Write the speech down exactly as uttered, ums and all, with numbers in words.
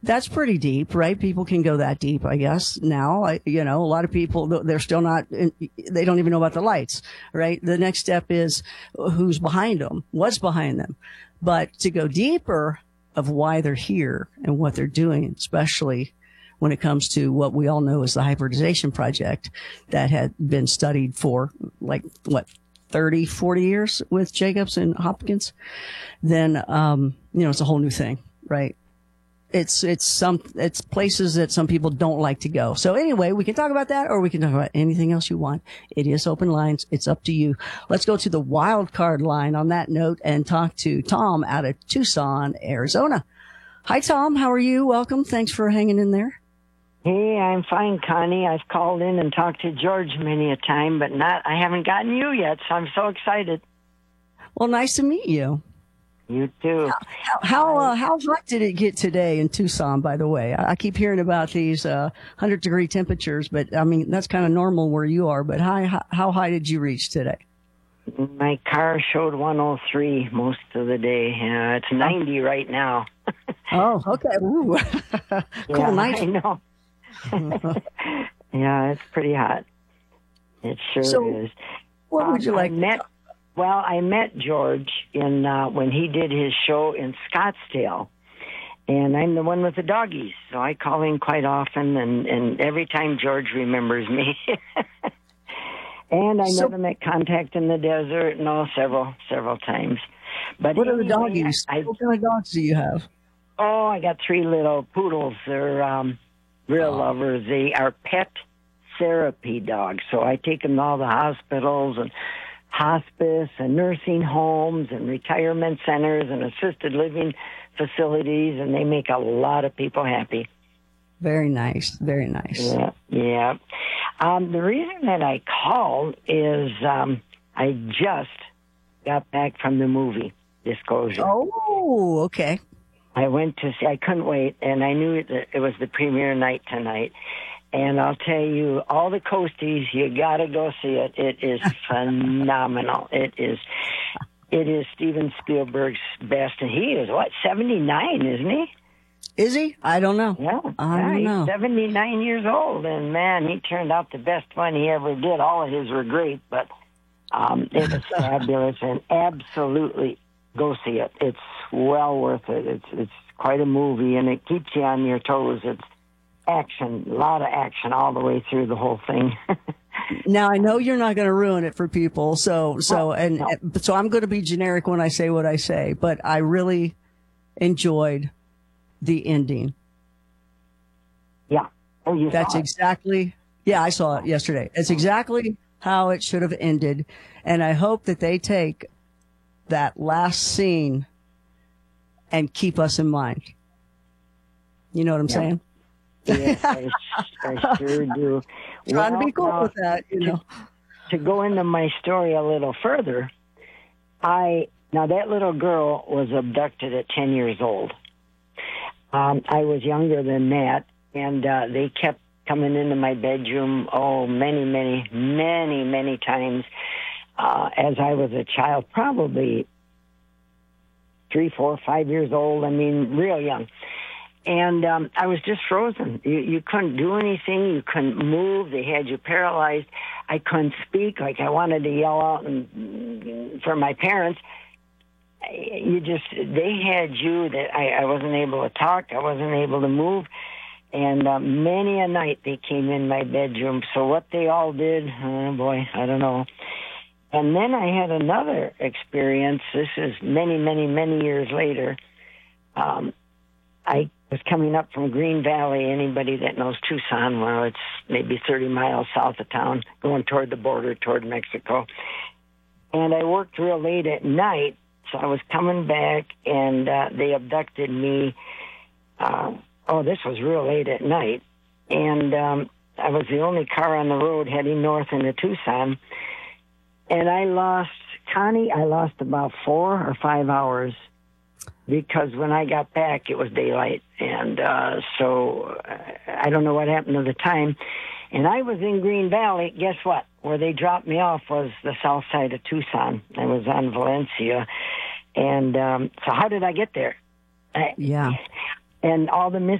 That's pretty deep, right? People can go that deep, I guess. Now, I, you know, a lot of people, they're still not, they don't even know about the lights, right? The next step is who's behind them, what's behind them. But to go deeper of why they're here and what they're doing, especially when it comes to what we all know as the hybridization project that had been studied for like, what, thirty, forty years with Jacobs and Hopkins, then, um, you know, it's a whole new thing, right? It's, it's some, it's places that some people don't like to go. So anyway, we can talk about that or we can talk about anything else you want. It is open lines. It's up to you. Let's go to the wild card line on that note and talk to Tom out of Tucson, Arizona. Hi, Tom. How are you? Welcome. Thanks for hanging in there. Hey, I'm fine, Connie. I've called in and talked to George many a time, but not, I haven't gotten you yet, so I'm so excited. Well, nice to meet you. You too. How how, uh, how hot did it get today in Tucson, by the way? I, I keep hearing about these uh, one hundred degree temperatures, but I mean, that's kind of normal where you are. But how, how high did you reach today? My car showed one oh three most of the day. Yeah, it's ninety right now. Oh, okay. Ooh. Cool, yeah, nice. I know. Yeah, it's pretty hot. It sure so, is. What um, would you like? I met, well, I met George in uh, when he did his show in Scottsdale. And I'm the one with the doggies, so I call in quite often, and, and every time George remembers me. And I So- met him at Contact in the Desert, no, several, several times. But What are the anyway, doggies? I, What kind of dogs do you have? oh, I got three little poodles. They're um, real Oh. lovers. They are pet therapy dogs. So I take them to all the hospitals and hospice and nursing homes and retirement centers and assisted living facilities, and they make a lot of people happy. Very nice. Very nice. Yeah, yeah. Um, the reason that I called is um, I just got back from the movie Disclosure. Oh, okay. I went to see, I couldn't wait, and I knew that it was the premiere night tonight. And I'll tell you, all the coasties, you got to go see it. It is phenomenal. It is, it is Steven Spielberg's best, and he is what, seventy-nine, isn't he? Is he? I don't know. Yeah, I yeah, don't he's know. seventy-nine years old, and man, he turned out the best one he ever did. All of his were great, but um, it was fabulous, and absolutely go see it. It's well worth it. It's it's quite a movie, and it keeps you on your toes. It's action, a lot of action all the way through the whole thing. Now I know you're not going to ruin it for people, so so Oh, and no. so I'm going to be generic when I say what I say, but I really enjoyed the ending. Yeah. Oh, you That's saw it. exactly, yeah, I saw it yesterday. It's exactly how it should have ended. And I hope that they take that last scene and keep us in mind. You know what I'm Yeah. saying? Yeah, I, I sure do. Trying Well, to be cool now, with that, you know. to go into my story a little further, I now that little girl was abducted at ten years old. Um, I was younger than that, and uh, they kept coming into my bedroom, oh, many, many, many, many times uh, as I was a child, probably three, four, five years old. I mean, real young. And um, I was just frozen. You, you couldn't do anything. You couldn't move. They had you paralyzed. I couldn't speak. Like, I wanted to yell out and, for my parents. You just, they had you that I, I wasn't able to talk. I wasn't able to move. And uh, many a night they came in my bedroom. So what they all did, oh boy, I don't know. And then I had another experience. This is many, many, many years later. Um, I was coming up from Green Valley. Anybody that knows Tucson, well, it's maybe thirty miles south of town, going toward the border, toward Mexico. And I worked real late at night, so I was coming back, and uh, they abducted me. Uh, oh, this was real late at night. And um, I was the only car on the road heading north into Tucson. And I lost, Connie, I lost about four or five hours because when I got back, it was daylight. And uh, so uh, I don't know what happened to the time. And I was in Green Valley. Guess what? Where they dropped me off was the south side of Tucson. I was on Valencia. And um, so how did I get there? I, Yeah. And all the